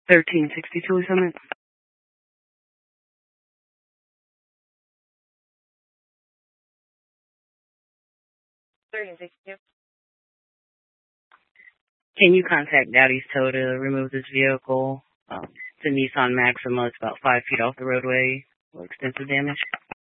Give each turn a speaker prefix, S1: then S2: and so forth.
S1: 1362 or something. Can you contact Dowdy's Tow to remove this vehicle? It's a Nissan Maxima. It's about 5 feet off the roadway. Extensive damage.